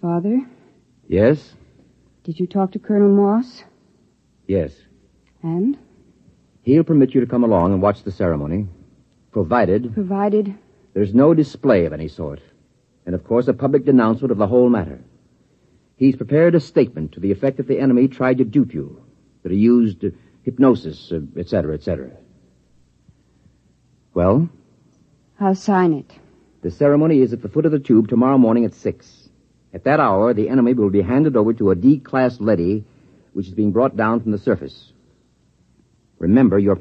Father? Yes? Did you talk to Colonel Moss? Yes. And? He'll permit you to come along and watch the ceremony, provided... Provided? There's no display of any sort. And, of course, a public denouncement of the whole matter. He's prepared a statement to the effect that the enemy tried to dupe you, that he used hypnosis, etc., etc. Well? I'll sign it. The ceremony is at the foot of the tube tomorrow morning at 6. At that hour, the enemy will be handed over to a D-class leady, which is being brought down from the surface. Remember, your